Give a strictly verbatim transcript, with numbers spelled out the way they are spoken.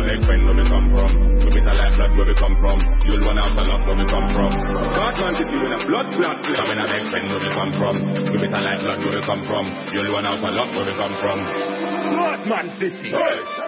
big friend where we come from. We bitter like blood where we come from. You'll run out a lot where we come from. Batman City with a blood blood blood. I'm in a big friend where we come from. We bitter like blood where we come from. You'll run out a lot where we come from. Batman City. Hey.